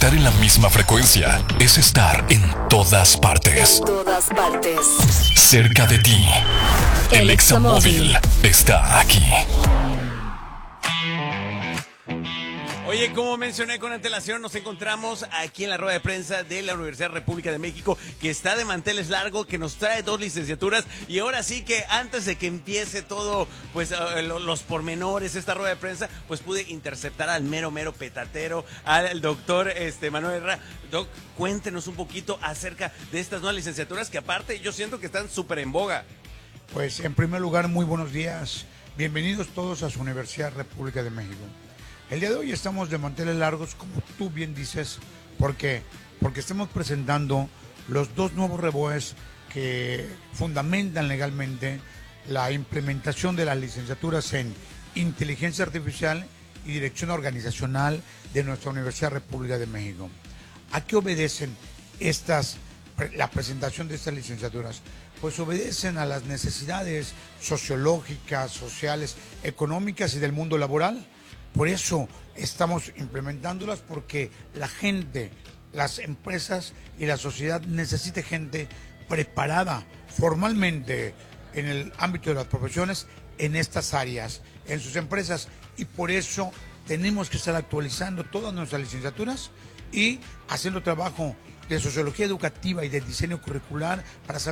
estar en la misma frecuencia es estar en todas partes. En todas partes. Cerca de ti. El Examóvil está aquí. Oye, como mencioné con antelación, nos encontramos aquí en la rueda de prensa de la Universidad República de México, que está de manteles largo, que nos trae 2 licenciaturas. Y ahora sí que antes de que empiece todo, pues los pormenores, esta rueda de prensa, pues pude interceptar al mero petatero, al doctor Manuel Herrera. Doc, cuéntenos un poquito acerca de estas nuevas licenciaturas que aparte yo siento que están súper en boga. Pues en primer lugar, muy buenos días. Bienvenidos todos a su Universidad República de México. El día de hoy estamos de manteles largos, como tú bien dices. ¿Por qué? Porque estamos presentando los 2 nuevos REBOEs que fundamentan legalmente la implementación de las licenciaturas en Inteligencia Artificial y Dirección Organizacional de nuestra Universidad República de México. ¿A qué obedecen la presentación de estas licenciaturas? Pues obedecen a las necesidades sociológicas, sociales, económicas y del mundo laboral. Por eso estamos implementándolas, porque la gente, las empresas y la sociedad necesita gente preparada formalmente en el ámbito de las profesiones, en estas áreas, en sus empresas. Y por eso tenemos que estar actualizando todas nuestras licenciaturas y haciendo trabajo de sociología educativa y de diseño curricular para saber